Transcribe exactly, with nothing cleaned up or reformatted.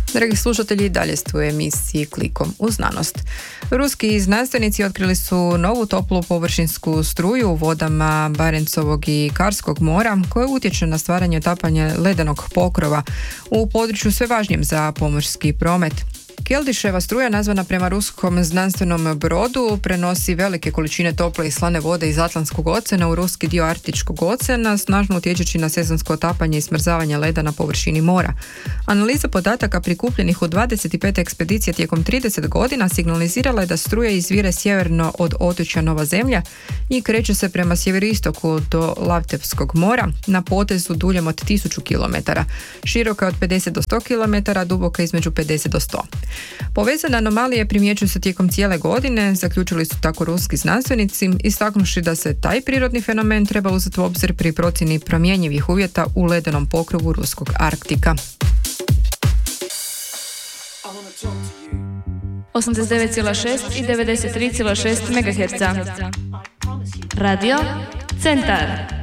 Dragi slušatelji, i dalje ste u emisiji Klikom u znanost. Ruski znanstvenici otkrili su novu toplu površinsku struju u vodama Barencovog i Karskog mora koja utječe na stvaranje otapanja ledenog pokrova u području sve važnijem za pomorski promet. Keldyševa struja, nazvana prema ruskom znanstvenom brodu, prenosi velike količine tople i slane vode iz Atlantskog oceana u ruski dio Arktičkog oceana, snažno utječući na sezonsko otapanje i smrzavanje leda na površini mora. Analiza podataka prikupljenih u dvadeset pet ekspedicija tijekom trideset godina signalizirala je da struja izvire sjeverno od otočja Nova Zemlja i kreće se prema sjeveroistoku do Lavtevskog mora na potezu duljem od tisuću kilometara, široka od pedeset do sto kilometara, duboka između pedeset do sto. Povezane anomalije primjećuju se tijekom cijele godine, zaključili su tako ruski znanstvenici, istaknuši da se taj prirodni fenomen treba uzeti u obzir pri procjeni promjenjivih uvjeta u ledenom pokrovu ruskog Arktika. osamdeset devet zarez šest i devedeset tri zarez šest megaherca. Radio Centar.